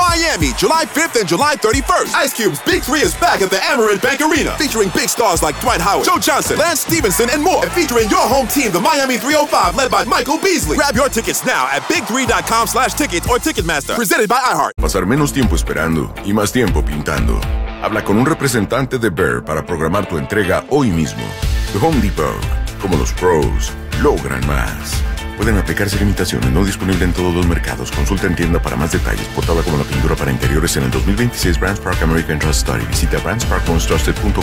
Miami, July 5th and July 31st. Ice Cube's Big 3 is back at the Amerant Bank Arena, featuring big stars like Dwight Howard, Joe Johnson, Lance Stevenson, and more. And featuring your home team, the Miami 305, led by Michael Beasley. Grab your tickets now at big3.com/tickets or Ticketmaster. Presented by iHeart. Pasar menos tiempo esperando y más tiempo pintando. Habla con un representante de Behr para programar tu entrega hoy mismo. The Home Depot, como los pros, logran más. Pueden aplicarse limitaciones, no disponible en todos los mercados. Consulta en tienda para más detalles. Portada como la pintura para interiores en el 2026 Brands Park American Trust Study. Visita brandsparkhomestrusted.com.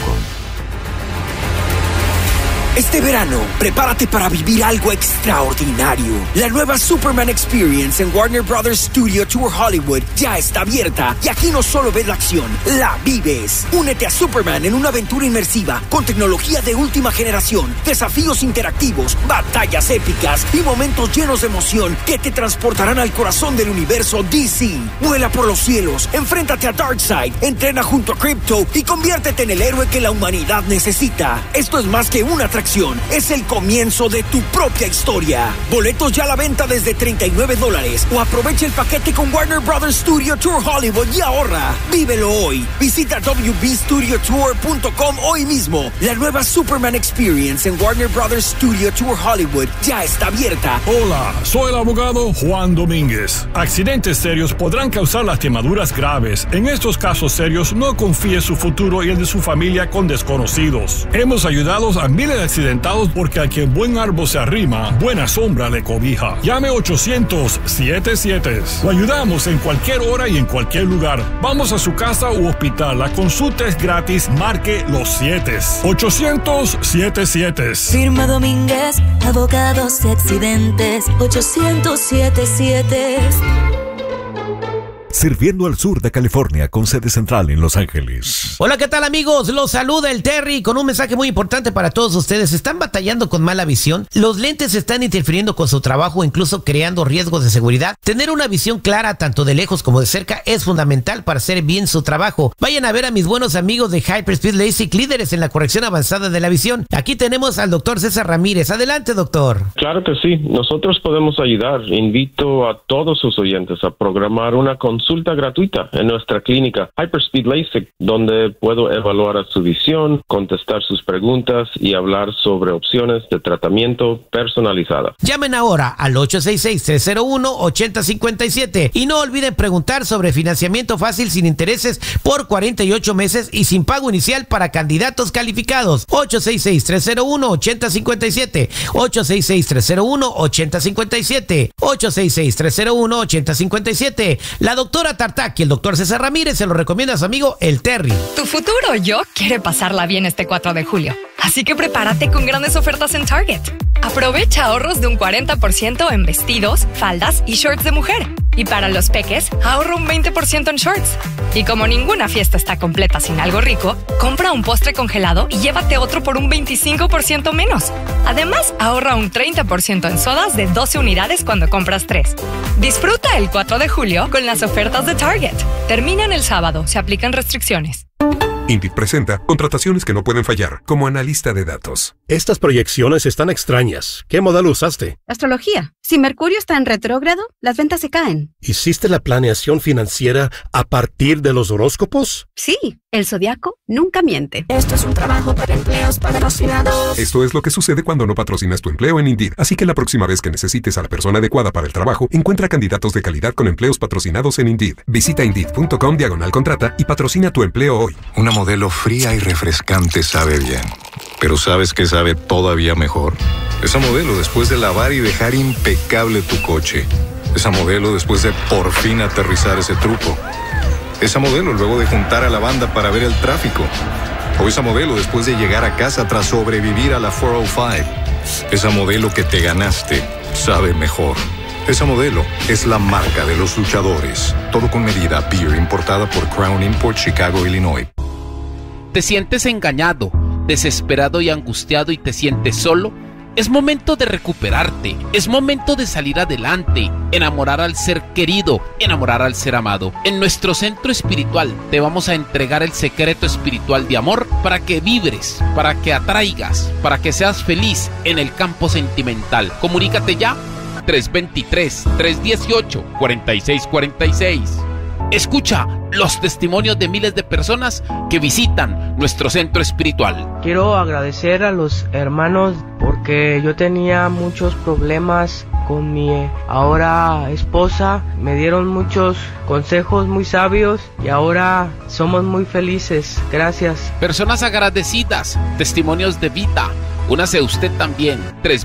Este verano, prepárate para vivir algo extraordinario. La nueva Superman Experience en Warner Brothers Studio Tour Hollywood ya está abierta y aquí no solo ves la acción, la vives. Únete a Superman en una aventura inmersiva con tecnología de última generación, desafíos interactivos, batallas épicas y momentos llenos de emoción que te transportarán al corazón del universo DC. Vuela por los cielos, enfréntate a Darkseid, entrena junto a Krypto y conviértete en el héroe que la humanidad necesita. Esto es más que una atracción. Es el comienzo de tu propia historia. Boletos ya a la venta desde $39 o aprovecha el paquete con Warner Brothers Studio Tour Hollywood y ahorra. Vívelo hoy. Visita wbstudiotour.com hoy mismo. La nueva Superman Experience en Warner Brothers Studio Tour Hollywood ya está abierta. Hola, soy el abogado Juan Domínguez. Accidentes serios podrán causar lastimaduras graves. En estos casos serios, no confíe su futuro y el de su familia con desconocidos. Hemos ayudado a miles de accidentados porque a quien buen árbol se arrima, buena sombra le cobija. Llame 800-77. Lo ayudamos en cualquier hora y en cualquier lugar. Vamos a su casa u hospital. La consulta es gratis. Marque los 7. 800-77. Firma Domínguez, abogados de accidentes. 800-77. Sirviendo al sur de California con sede central en Los Ángeles. Hola, ¿qué tal, amigos? Los saluda el Terry con un mensaje muy importante para todos ustedes. ¿Están batallando con mala visión? ¿Los lentes están interfiriendo con su trabajo o incluso creando riesgos de seguridad? Tener una visión clara tanto de lejos como de cerca es fundamental para hacer bien su trabajo. Vayan a ver a mis buenos amigos de Hyperspeed LASIK, líderes en la corrección avanzada de la visión. Aquí tenemos al doctor César Ramírez. Adelante, doctor. Claro que sí. Nosotros podemos ayudar. Invito a todos sus oyentes a programar una consulta gratuita en nuestra clínica Hyperspeed LASIK, donde puedo evaluar a su visión, contestar sus preguntas y hablar sobre opciones de tratamiento personalizada. Llamen ahora al 866-301-8057 y no olviden preguntar sobre financiamiento fácil sin intereses por 48 meses y sin pago inicial para candidatos calificados. 866-301-8057, 866-301-8057, 866-301-8057. La doctora Tartak y el doctor César Ramírez se lo recomienda a su amigo el Terry. Tu futuro yo quiere pasarla bien este 4 de julio. Así que prepárate con grandes ofertas en Target. Aprovecha ahorros de un 40% en vestidos, faldas y shorts de mujer. Y para los peques, ahorra un 20% en shorts. Y como ninguna fiesta está completa sin algo rico, compra un postre congelado y llévate otro por un 25% menos. Además, ahorra un 30% en sodas de 12 unidades cuando compras 3. Disfruta el 4 de julio con las ofertas de Target. Terminan el sábado, se aplican restricciones. Indeed presenta contrataciones que no pueden fallar, como analista de datos. Estas proyecciones están extrañas. ¿Qué modelo usaste? Astrología. Si Mercurio está en retrógrado, las ventas se caen. ¿Hiciste la planeación financiera a partir de los horóscopos? Sí, el zodiaco nunca miente. Esto es un trabajo para empleos patrocinados. Esto es lo que sucede cuando no patrocinas tu empleo en Indeed. Así que la próxima vez que necesites a la persona adecuada para el trabajo, encuentra candidatos de calidad con empleos patrocinados en Indeed. Visita Indeed.com/contrata y patrocina tu empleo hoy. Una modelo fría y refrescante sabe bien. Pero ¿sabes qué sabe todavía mejor? Esa modelo después de lavar y dejar impecable tu coche. Esa modelo después de por fin aterrizar ese truco. Esa modelo luego de juntar a la banda para ver el tráfico. O esa modelo después de llegar a casa tras sobrevivir a la 405. Esa modelo que te ganaste sabe mejor. Esa modelo es la marca de los luchadores. Todo con medida. Beer importada por Crown Import, Chicago, Illinois. ¿Te sientes engañado, desesperado y angustiado y te sientes solo? Es momento de recuperarte, es momento de salir adelante, enamorar al ser querido, enamorar al ser amado. En nuestro centro espiritual te vamos a entregar el secreto espiritual de amor para que vibres, para que atraigas, para que seas feliz en el campo sentimental. Comunícate ya, 323-318-4646. Escucha los testimonios de miles de personas que visitan nuestro centro espiritual. Quiero agradecer a los hermanos porque yo tenía muchos problemas con mi ahora esposa. Me dieron muchos consejos muy sabios y ahora somos muy felices. Gracias. Personas agradecidas, testimonios de vida. Únase usted también,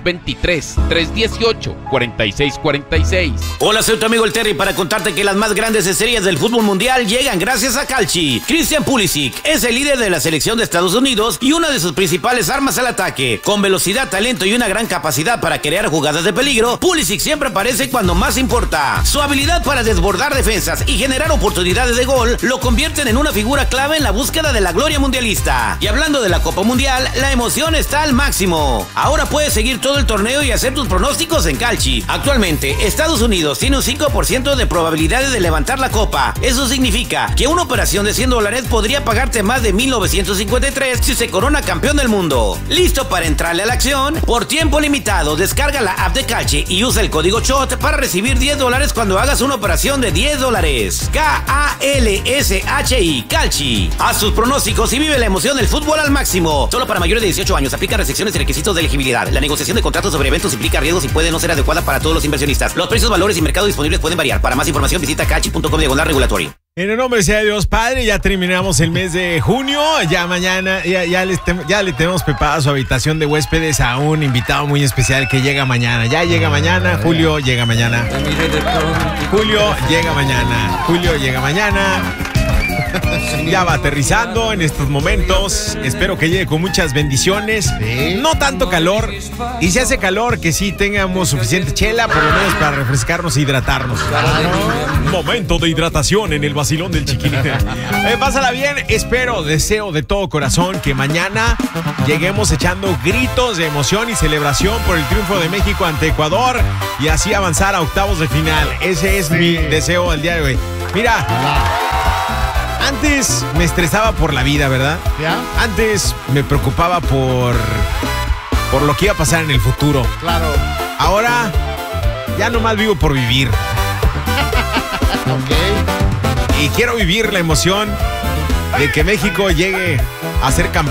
323-318-4646. Hola, soy tu amigo el Terry para contarte que las más grandes estrellas del fútbol mundial llegan gracias a Calci. Christian Pulisic es el líder de la selección de Estados Unidos y una de sus principales armas al ataque. Con velocidad, talento y una gran capacidad para crear jugadas de peligro, Pulisic siempre aparece cuando más importa. Su habilidad para desbordar defensas y generar oportunidades de gol lo convierten en una figura clave en la búsqueda de la gloria mundialista. Y hablando de la Copa Mundial, la emoción está al máximo. Ahora puedes seguir todo el torneo y hacer tus pronósticos en Calci. Actualmente, Estados Unidos tiene un 5% de probabilidades de levantar la copa. Eso significa que una operación de $100 podría pagarte más de 1,953 si se corona campeón del mundo. ¿Listo para entrarle a la acción? Por tiempo limitado, descarga la app de Calci y usa el código SHOT para recibir $10 cuando hagas una operación de $10. Kalshi, Calci. Haz sus pronósticos y vive la emoción del fútbol al máximo. Solo para mayores de 18 años. Aplica restricciones y requisitos de elegibilidad. La negociación de contratos sobre eventos implica riesgos y puede no ser adecuada para todos los inversionistas. Los precios, valores y mercados disponibles pueden variar. Para más información visita calci.com/regulatory. En el nombre sea de Dios Padre, ya terminamos el mes de junio. Ya mañana, ya le tenemos preparada su habitación de huéspedes a un invitado muy especial que llega mañana. Ya llega mañana, Julio llega mañana. Julio llega mañana. Julio llega mañana. Ya va aterrizando en estos momentos. Espero que llegue con muchas bendiciones. No tanto calor. Y si hace calor, que sí tengamos suficiente chela, por lo menos para refrescarnos e hidratarnos. Momento de hidratación en el vacilón del Chiquirín. Pásala bien. Deseo de todo corazón que mañana lleguemos echando gritos de emoción y celebración por el triunfo de México ante Ecuador y así avanzar a octavos de final. Ese es mi deseo del día de hoy. Mira. Antes me estresaba por la vida, ¿verdad? ¿Ya? Antes me preocupaba por lo que iba a pasar en el futuro. Claro. Ahora ya nomás vivo por vivir. Ok. Y quiero vivir la emoción de que México llegue a ser campeón.